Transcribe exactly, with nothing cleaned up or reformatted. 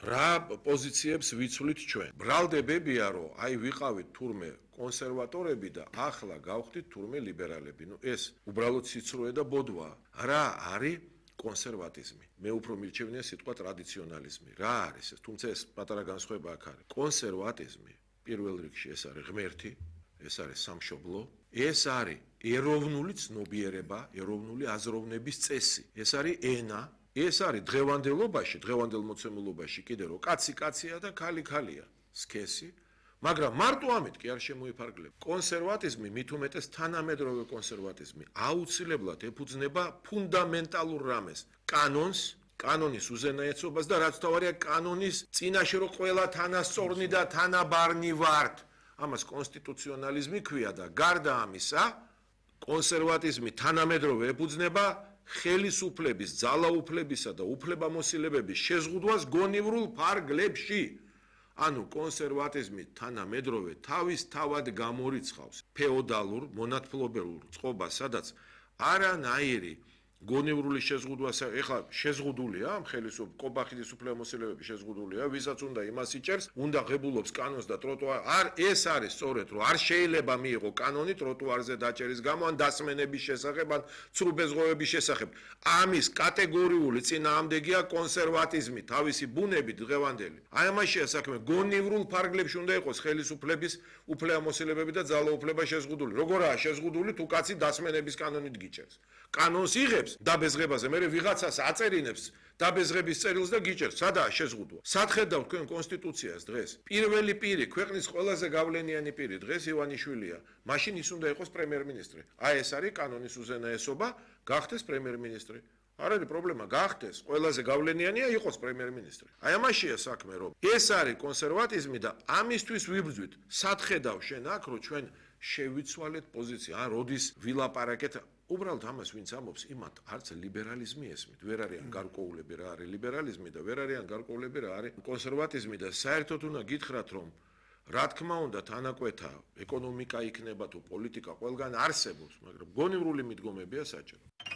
რა პოზიციებს ვიცვლით ჩვენ. ბრალდებებია, რომ აი ვიყავით თურმე კონსერვატორები და ახლა გავხდით თურმე ლიბერალები. ნუ ეს უბრალოდ სიცრუე და ბოდვაა. რა არის კონსერვატიზმი? მე უფრო მირჩევნია სიტყვა ტრადიციონალიზმი. რა არის ეს? თუმცა ეს პატარა განსხვავება აქ არის. კონსერვატიზმი პირველ რიგში ეს არის ღმერთი, ეს არის სამშობლო, ეს არის ეროვნული ცნობიერება, ეროვნული აზროვნების წესი. ეს არის ენა, ეს არის დღევანდელობაში, დღევანდელ მოცემულობაში კიდე რომ კაცი კაცია და ქალი ქალია, სქესი, მაგრამ მარტო ამით კი არ შემოიფარგლება. კონსერვატიზმი, მით უმეტეს თანამედროვე კონსერვატიზმი, აუცილებლად ეფუძნება ფუნდამენტალურ რამეს, კანონს, კანონის უზენაესობას და რაც თავარია კანონის წინაშე რომ ყველა თანასწორნი და თანაბარნი ვართ. ამას კონსტიტუციონალიზმი ქვია და გარდა ამისა, კონსერვატიზმი თანამედროვე ეფუძნება ხელისუფლების, ძალაუფლებისა და უფლებამოსილებების შეზღუდვას გონივრულ ფარგლებში. ანუ კონსერვატიზმი თანამედროვე თავის თავად გამორიცხავს ფეოდალურ, მონათფლობელურ წყობას, სადაც არანაირი გონივრული შეზღუდვა, ეხლა შეზღუდულია ამ ხელისუფლების კობახიძის უფლებამოსილებები შეზღუდულია, ვისაც უნდა იმას იჭერს, უნდა ღებულობს კანონს და ტროტუარ არ ეს არის სწორედ რომ არ შეიძლება მიიღო კანონი ტროტუარზე დაჭერის გამო ან დასმენების შესახებ ან ცრუბეზღოვების შესახებ. ამის კატეგორიული წინააღმდეგია კონსერვატიზმი, თავისი ბუნებით დღევანდელი. აი ამაშია საქმე, გონივრულ ფარგლებში უნდა იყოს ხელისუფლების უფლებამოსილებები და ძალაუფლება შეზღუდული. როგორაა შეზღუდული თუ კაცი დასმენების კანონით გიჭერს. კანონს იღებს დაბეზღებაზე, მე ვიღაცას აწერინებს დაბეზღების წერილს და გიჭერს. სადაა შეზღუდვა? სახედავ თქვენ კონსტიტუციას დღეს. პირველი პირი, ქვეყნის ყველაზე გავლენიანი პირი დღეს ივანიშვილია. მაშინ ის უნდა იყოს პრემიერ-მინისტრი. აი ეს არის კანონის უზენაესობა, გახდეს პრემიერ-მინისტრი. არ არის პრობლემა, გახდეს, ყველაზე გავლენიანია იყოს პრემიერ-მინისტრი. აი ამაშია საქმე, რომ ეს არის კონსერვატიზმი და ამისთვის ვიბრძვით. სახედავ შენ აქ, რომ ჩვენ შევიცვალეთ პოზიცია, ან როდის ვილაპარაკეთ უბრალოდ ამას ვინც ამობს, იმათ არც ლიბერალიზმი ესმით, ვერ არიან გარკვეულები რა არის ლიბერალიზმი და ვერ არიან გარკვეულები რა არის კონსერვატიზმი და საერთოდ უნდა გითხრათ, რომ რა თქმა უნდა თანაკვეთა ეკონომიკა იქნება თუ პოლიტიკა ყველგან არსებობს, მაგრამ გონივრული მიდგომებია საჭირო.